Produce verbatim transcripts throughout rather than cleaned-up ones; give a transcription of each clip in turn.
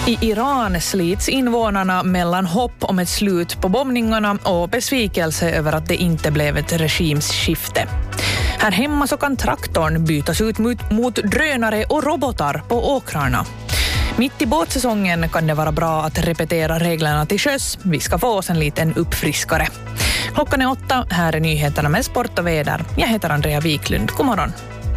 I Iran slits invånarna mellan hopp om ett slut på bombningarna och besvikelse över att det inte blev ett regimskifte. Här hemma så kan traktorn bytas ut mot, mot drönare och robotar på åkrarna. Mitt i båtsäsongen kan det vara bra att repetera reglerna till sjöss. Vi ska få oss en liten uppfriskare. Klockan är åtta, här är nyheterna med sport och väder. Jag heter Andrea Wiklund. God morgon.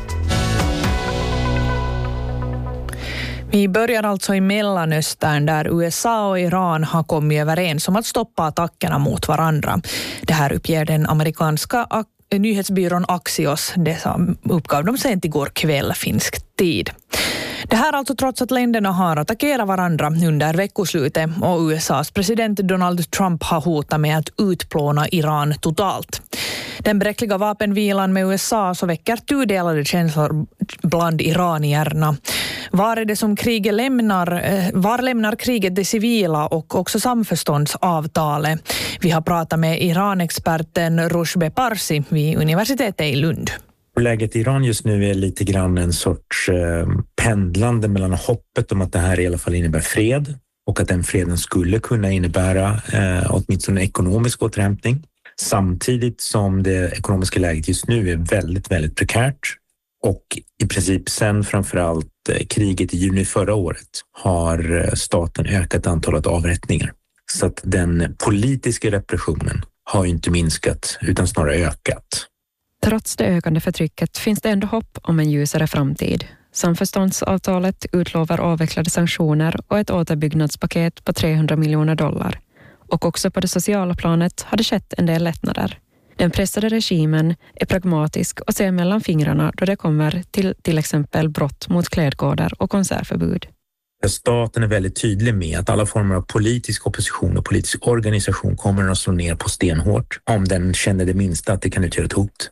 Vi börjar alltså i Mellanöstern där U S A och Iran har kommit överens om att stoppa attackerna mot varandra. Det här uppger den amerikanska nyhetsbyrån Axios. Det uppgav de sent igår kväll finsk tid. Det här alltså trots att länderna har attackerat varandra under veckoslutet och U S A:s president Donald Trump har hotat med att utplåna Iran totalt. Den bräckliga vapenvilan med U S A så väcker tudelade känslor bland iranierna. Var är det som kriget lämnar, var lämnar kriget det civila och också samförståndsavtalet? Vi har pratat med Iran-experten Rushbe Parsi vid universitetet i Lund. Läget i Iran just nu är lite grann en sorts eh, pendlande mellan hoppet om att det här i alla fall innebär fred och att den freden skulle kunna innebära eh, åtminstone en ekonomisk återhämtning. Samtidigt som det ekonomiska läget just nu är väldigt, väldigt prekärt och i princip sen framförallt eh, kriget i juni förra året har staten ökat antalet avrättningar. Så att den politiska repressionen har inte minskat utan snarare ökat. Trots det ökande förtrycket finns det ändå hopp om en ljusare framtid. Samförståndsavtalet utlovar avvecklade sanktioner och ett återbyggnadspaket på trehundra miljoner dollar. Och också på det sociala planet har det skett en del lättnader. Den pressade regimen är pragmatisk och ser mellan fingrarna då det kommer till till exempel brott mot klädkoder och konsertförbud. Staten är väldigt tydlig med att alla former av politisk opposition och politisk organisation kommer att slå ner på stenhårt om den känner det minsta att det kan utgöra ett hot.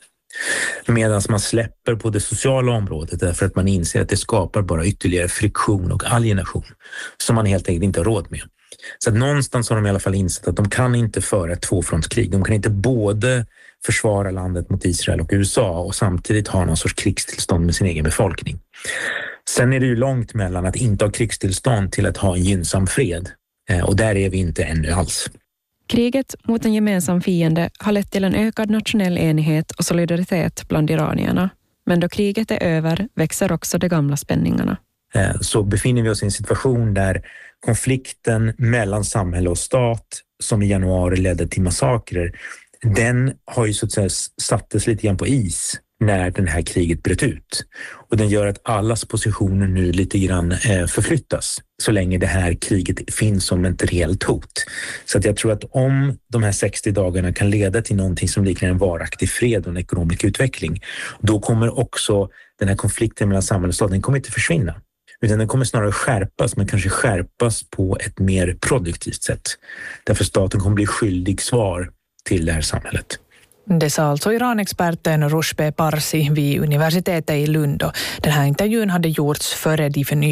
Medan man släpper på det sociala området därför att man inser att det skapar bara ytterligare friktion och alienation som man helt enkelt inte har råd med. Så att någonstans har de i alla fall insett att de kan inte föra ett tvåfrontskrig. De kan inte både försvara landet mot Israel och U S A och samtidigt ha någon sorts krigstillstånd med sin egen befolkning. Sen är det ju långt mellan att inte ha krigstillstånd till att ha en gynnsam fred. Och där är vi inte ännu alls. Kriget mot en gemensam fiende har lett till en ökad nationell enighet och solidaritet bland iranierna. Men då kriget är över växer också de gamla spänningarna. Så befinner vi oss i en situation där konflikten mellan samhälle och stat som i januari ledde till massakrer, den har ju så att säga sattes lite grann på is när det här kriget bröt ut. Och den gör att allas positioner nu lite grann eh, förflyttas så länge det här kriget finns som ett reellt hot. Så att jag tror att om de här sextio dagarna kan leda till någonting som liknar en varaktig fred och en ekonomisk utveckling, då kommer också den här konflikten mellan samhälle och stat, den kommer inte försvinna. Utan den kommer snarare skärpas, men kanske skärpas på ett mer produktivt sätt. Därför staten kommer bli skyldig svar till det här samhället. Det sa alltså Iran-experten Rushbe Parsi vid universitetet i Lund. Den här intervjun hade gjorts före de förnyade